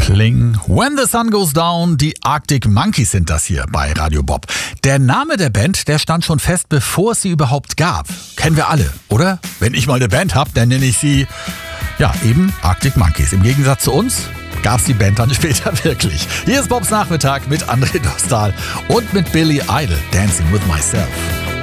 Kling. When the Sun Goes Down, die Arctic Monkeys sind das hier bei Radio Bob. Der Name der Band, der stand schon fest, bevor es sie überhaupt gab. Kennen wir alle, oder? Wenn ich mal eine Band habe, dann nenne ich sie, ja, eben Arctic Monkeys. Im Gegensatz zu uns gab es die Band dann später wirklich. Hier ist Bobs Nachmittag mit André Dostal und mit Billy Idol, Dancing with Myself.